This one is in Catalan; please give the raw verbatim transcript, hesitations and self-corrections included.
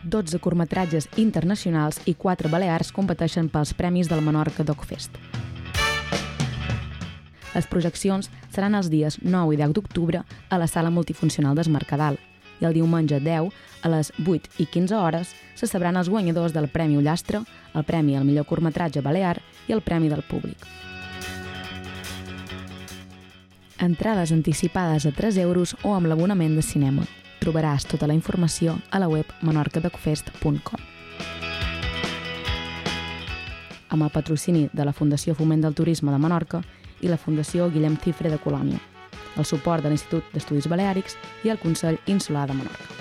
dotze curtmetratges internacionals i quatre balears competeixen pels premis del Menorca DocFest. Les projeccions seran els dies nou i deu d'octubre a la sala multifuncional d'Es Mercadal i el diumenge deu, a les vuit i quinze hores, se sabran els guanyadors del Premi Ullastre, el Premi al millor curtmetratge balear i el Premi del Públic. Entrades anticipades a tres euros o amb l'abonament de cinema. Trobaràs tota la informació a la web menorca doc fest punt com. Amb el patrocini de la Fundació Foment del Turisme de Menorca i la Fundació Guillem Cifre de Colònia, el suport de l'Institut d'Estudis Baleàrics i el Consell Insular de Menorca.